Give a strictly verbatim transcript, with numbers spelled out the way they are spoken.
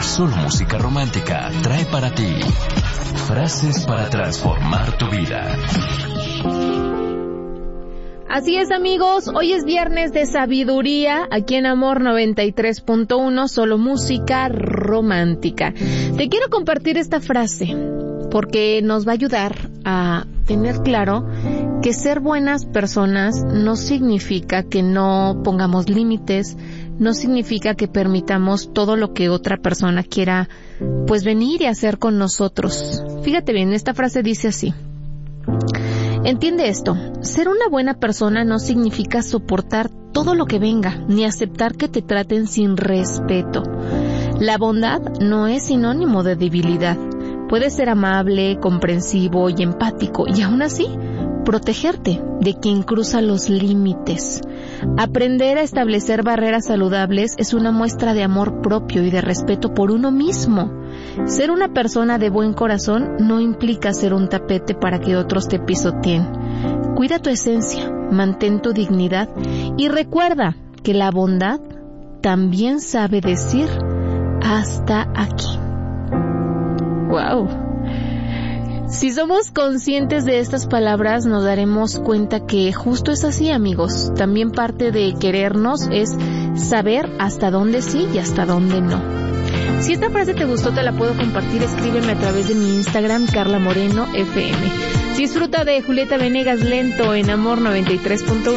Solo Música Romántica trae para ti frases para transformar tu vida. Así es, amigos, hoy es viernes de sabiduría, aquí en Amor noventa y tres punto uno, Solo Música Romántica. Te quiero compartir esta frase, porque nos va a ayudar a tener claro que ser buenas personas no significa que no pongamos límites, no significa que permitamos todo lo que otra persona quiera, pues, venir y hacer con nosotros. Fíjate bien, esta frase dice así: entiende esto, ser una buena persona no significa soportar todo lo que venga, ni aceptar que te traten sin respeto. La bondad no es sinónimo de debilidad. Puedes ser amable, comprensivo y empático, y aún así, protegerte de quien cruza los límites. Aprender a establecer barreras saludables es una muestra de amor propio y de respeto por uno mismo. Ser una persona de buen corazón no implica ser un tapete para que otros te pisoteen. Cuida tu esencia, mantén tu dignidad y recuerda que la bondad también sabe decir hasta aquí. ¡Wow! Si somos conscientes de estas palabras, nos daremos cuenta que justo es así, amigos. También parte de querernos es saber hasta dónde sí y hasta dónde no. Si esta frase te gustó, te la puedo compartir. Escríbeme a través de mi Instagram, Carla Moreno F M. Disfruta de Julieta Venegas Lento en Amor noventa y tres punto uno.